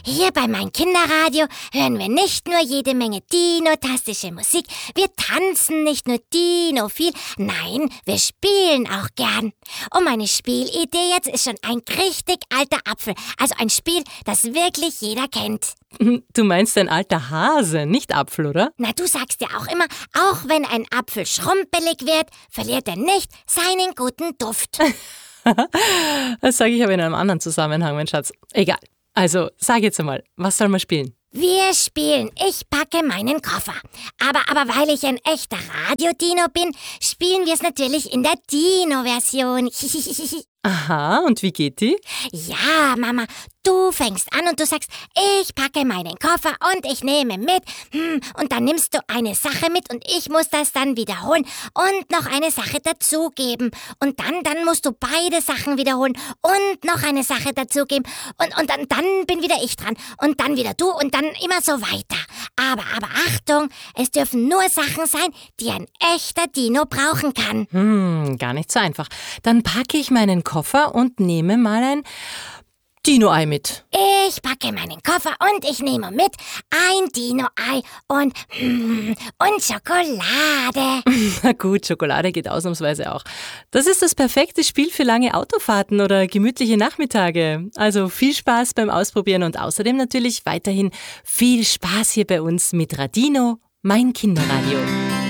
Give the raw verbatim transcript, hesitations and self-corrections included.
Hier bei meinem Kinderradio hören wir nicht nur jede Menge dino-tastische Musik, wir tanzen nicht nur dino-viel, nein, wir spielen auch gern. Und meine Spielidee jetzt ist schon ein richtig alter Apfel, also ein Spiel, das wirklich jeder kennt. Du meinst ein alter Hase, nicht Apfel, oder? Na, du sagst ja auch immer, auch wenn ein Apfel schrumpelig wird, verliert er nicht seinen guten Duft. Das sage ich aber in einem anderen Zusammenhang, mein Schatz. Egal. Also, sag jetzt einmal, was soll man spielen? Wir spielen Ich packe meinen Koffer. Aber, aber weil ich ein echter Radio-Dino bin, spielen wir es natürlich in der Dino-Version. Aha, und wie geht die? Ja, Mama, du fängst an und du sagst, ich packe meinen Koffer und ich nehme mit. Hm, und dann nimmst du eine Sache mit und ich muss das dann wiederholen und noch eine Sache dazugeben. Und dann, dann musst du beide Sachen wiederholen und noch eine Sache dazugeben. Und, und dann, dann bin wieder ich dran. Und dann wieder du und dann immer so weiter. Aber, aber Achtung, es dürfen nur Sachen sein, die ein echter Dino brauchen kann. Hm, gar nicht so einfach. Dann packe ich meinen Koffer und nehme mal ein Dino-Ei mit. Ich packe meinen Koffer und ich nehme mit ein Dino-Ei und, mm, und Schokolade. Na gut, Schokolade geht ausnahmsweise auch. Das ist das perfekte Spiel für lange Autofahrten oder gemütliche Nachmittage. Also viel Spaß beim Ausprobieren und außerdem natürlich weiterhin viel Spaß hier bei uns mit Radino, mein Kinderradio.